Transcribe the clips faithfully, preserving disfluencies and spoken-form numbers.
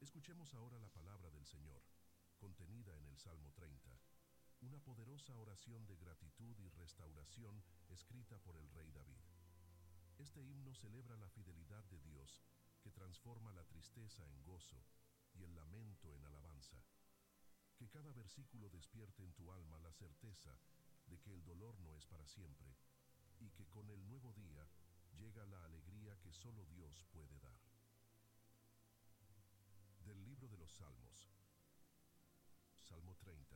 Escuchemos ahora la palabra del Señor, contenida en el Salmo treinta, una poderosa oración de gratitud y restauración escrita por el rey David. Este himno celebra la fidelidad de Dios, que transforma la tristeza en gozo y el lamento en alabanza. Que cada versículo despierte en tu alma la certeza de que el dolor no es para siempre y que con el nuevo día llega la alegría que solo Dios puede dar. Del libro de los Salmos, Salmo treinta.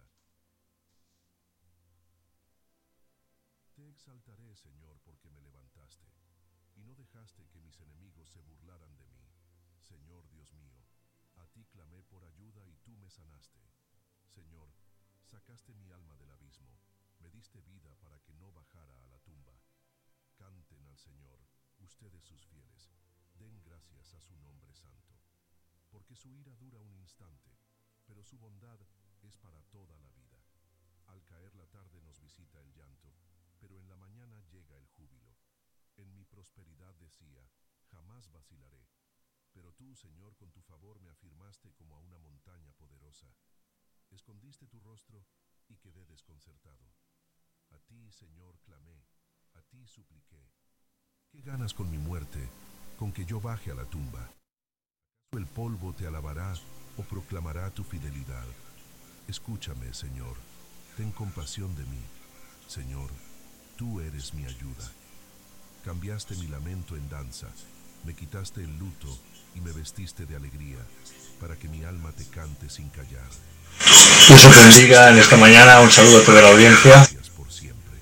Te exaltaré, Señor, porque me levantaste, y no dejaste que mis enemigos se burlaran de mí. Señor Dios mío, a ti clamé por ayuda y tú me sanaste. Señor, sacaste mi alma del abismo, me diste vida para que no bajara a la tumba. Canten al Señor, ustedes sus fieles, den gracias a su nombre santo. Porque su ira dura un instante, pero su bondad es para toda la vida. Al caer la tarde nos visita el llanto, pero en la mañana llega el júbilo. En mi prosperidad decía, jamás vacilaré. Pero tú, Señor, con tu favor me afirmaste como a una montaña poderosa. Escondiste tu rostro y quedé desconcertado. A ti, Señor, clamé, a ti supliqué. ¿Qué ganas con mi muerte, con que yo baje a la tumba? ¿Acaso el polvo te alabará o proclamará tu fidelidad? Escúchame, Señor, ten compasión de mí. Señor, tú eres mi ayuda. Cambiaste mi lamento en danza, me quitaste el luto y me vestiste de alegría, para que mi alma te cante sin callar. Dios os bendiga en esta mañana, un saludo a toda la audiencia. Gracias por siempre.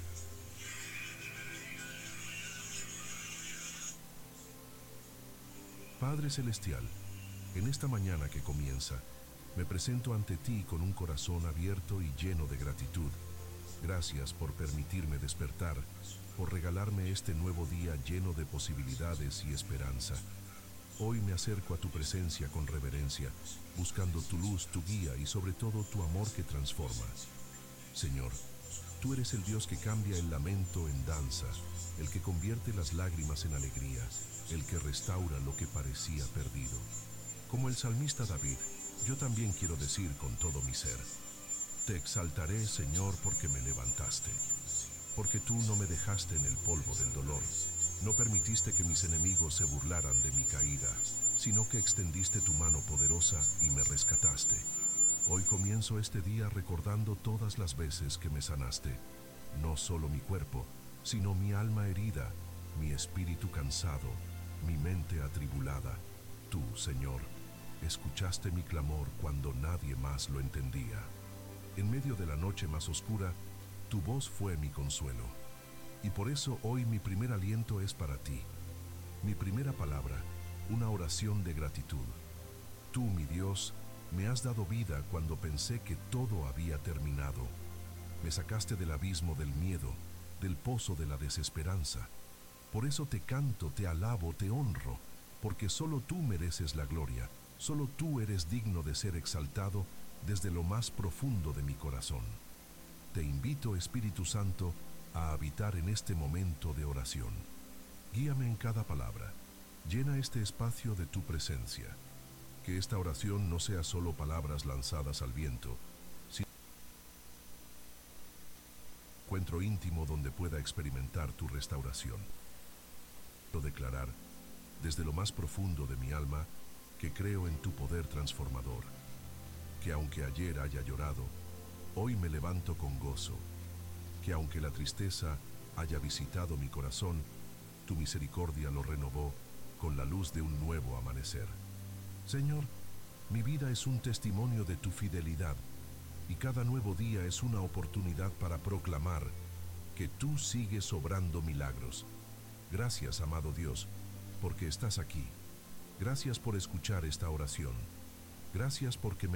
Padre Celestial, en esta mañana que comienza, me presento ante ti con un corazón abierto y lleno de gratitud. Gracias por permitirme despertar, por regalarme este nuevo día lleno de posibilidades y esperanza. Hoy me acerco a tu presencia con reverencia, buscando tu luz, tu guía y sobre todo tu amor que transforma. Señor, tú eres el Dios que cambia el lamento en danza, el que convierte las lágrimas en alegría, el que restaura lo que parecía perdido. Como el salmista David, yo también quiero decir con todo mi ser, te exaltaré, Señor, porque me levantaste, porque tú no me dejaste en el polvo del dolor, no permitiste que mis enemigos se burlaran de mi caída, sino que extendiste tu mano poderosa y me rescataste. Hoy comienzo este día recordando todas las veces que me sanaste, no solo mi cuerpo, sino mi alma herida, mi espíritu cansado, mi mente atribulada. Tú, Señor, escuchaste mi clamor cuando nadie más lo entendía. En medio de la noche más oscura, tu voz fue mi consuelo. Y por eso hoy mi primer aliento es para ti. Mi primera palabra, una oración de gratitud. Tú, mi Dios, me has dado vida cuando pensé que todo había terminado. Me sacaste del abismo del miedo, del pozo de la desesperanza. Por eso te canto, te alabo, te honro, porque solo tú mereces la gloria, solo tú eres digno de ser exaltado desde lo más profundo de mi corazón. Te invito, Espíritu Santo, a habitar en este momento de oración. Guíame en cada palabra, llena este espacio de tu presencia. Que esta oración no sea solo palabras lanzadas al viento, sino un encuentro íntimo donde pueda experimentar tu restauración. Quiero declarar, desde lo más profundo de mi alma, que creo en tu poder transformador, que aunque ayer haya llorado, hoy me levanto con gozo, que aunque la tristeza haya visitado mi corazón, tu misericordia lo renovó con la luz de un nuevo amanecer. Señor, mi vida es un testimonio de tu fidelidad y cada nuevo día es una oportunidad para proclamar que tú sigues obrando milagros. Gracias, amado Dios, porque estás aquí. Gracias por escuchar esta oración. Gracias porque me